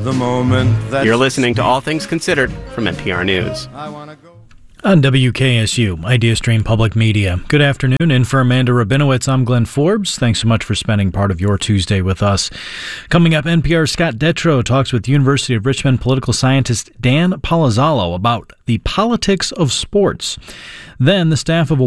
the moment that You're listening to All Things Considered from NPR News. On WKSU, Idea Stream Public Media. Good afternoon. In for Amanda Rabinowitz, I'm Glenn Forbes. Thanks so much for spending part of your Tuesday with us. Coming up, NPR's Scott Detrow talks with University of Richmond political scientist Dan Palazzolo about the politics of sports. Then the staff of a